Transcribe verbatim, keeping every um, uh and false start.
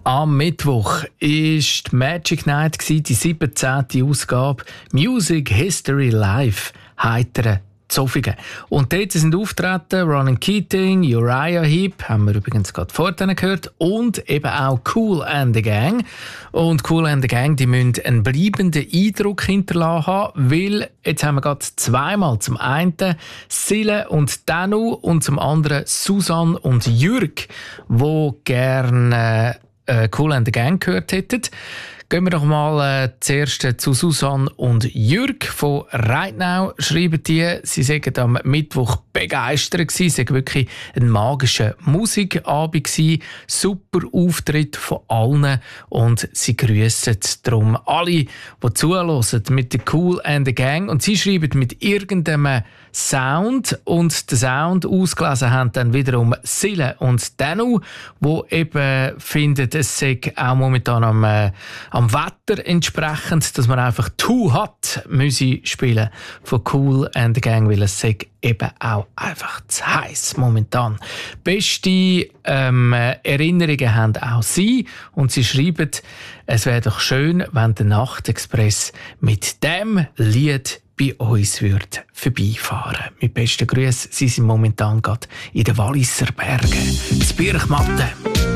Am Mittwoch war die Magic Night, die siebzehnte Ausgabe Music History Live, heitere Zofingen. Und dort sind auftreten Ronan Keating, Uriah Heep, haben wir übrigens gerade vorhin gehört, und eben auch Kool and the Gang. Und Kool and the Gang, die müssen einen bleibenden Eindruck hinterlassen haben, weil jetzt haben wir gerade zweimal, zum einen Sille und Danu und zum anderen Susanne und Jürg, die gerne äh, Kool and the Gang gehört hätten. Gehen wir doch mal äh, zuerst zu Susanne und Jürg von Reitnau. Schreiben die, sie seien am Mittwoch begeistert gewesen. Es war wirklich ein magischer Musikabend gewesen. Super Auftritt von allen. Und sie grüssen darum alle, die zuhören, mit der Kool and the Gang. Und sie schreiben mit irgendeinem Sound. Und den Sound ausgelesen haben dann wiederum Sille und Danu, die eben finden, es sei auch momentan am, äh, am Wetter entsprechend, dass man einfach «Too Hot» müsse spielen von Kool and the Gang, weil es sei eben auch einfach zu heiß momentan. Beste ähm, Erinnerungen haben auch sie und sie schreiben, es wäre doch schön, wenn der Nachtexpress mit dem Lied bei uns würde vorbeifahren. Mit besten Grüßen, sie sind momentan gerade in den Walliser Bergen, in Birchmatten.